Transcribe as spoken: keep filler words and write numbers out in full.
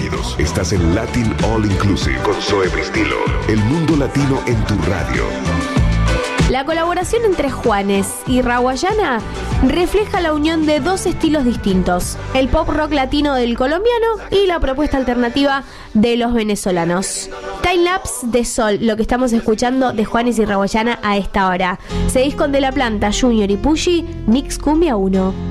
Bienvenidos. Estás en Latin All Inclusive con Zoe Pristilo. El mundo latino en tu radio. La colaboración entre Juanes y Rawayana refleja la unión de dos estilos distintos: el pop rock latino del colombiano y la propuesta alternativa de los venezolanos. Time Lapse de Sol, lo que estamos escuchando de Juanes y Rawayana a esta hora. Seguís con De La Planta, Junior y Pushy, Mix Cumbia uno.